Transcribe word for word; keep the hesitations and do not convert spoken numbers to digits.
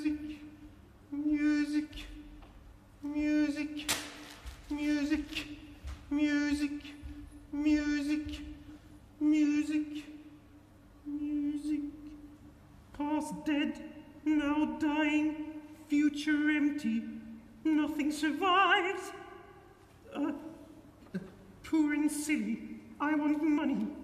music, music, music, music, music, music, music, music. Past dead, now dying, future empty, nothing survives. Uh, poor and silly, I want money.